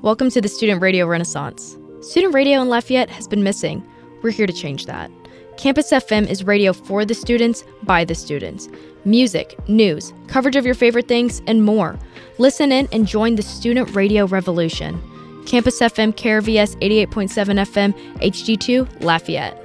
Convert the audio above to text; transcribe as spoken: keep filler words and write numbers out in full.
Welcome to the Student Radio Renaissance. Student radio in Lafayette has been missing. We're here to change that. Campus F M is radio for the students, by the students. Music, news, coverage of your favorite things, and more. Listen in and join the student radio revolution. Campus F M K R V S eighty-eight point seven F M, H D two, Lafayette.